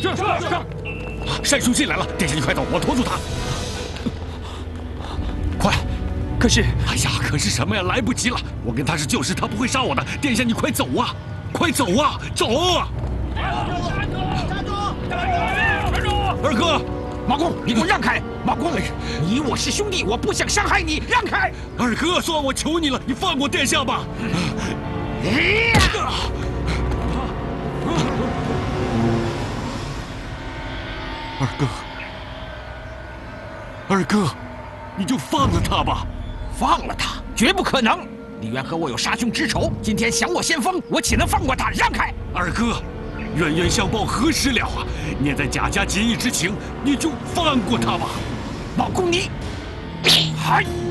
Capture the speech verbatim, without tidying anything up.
是是是。单雄进来了，殿下你快走，我拖住他。快！可是，哎呀，可是什么呀？来不及了！我跟他是旧识，他不会杀我的。殿下你快走啊！快走啊！走！ 站住！站住！站住！ 二哥。 马公，你给我让开！马公，你我是兄弟，我不想伤害你，让开！ 二哥，算我求你了，你放过殿下吧！二哥，二哥，你就放了他吧！ 放了他，绝不可能！李渊和我有杀兄之仇，今天想我先锋，我岂能放过他？让开！ 二哥。 冤冤相报何时了啊！念在贾家结义之情，你就放过他吧。 老公你，嗨！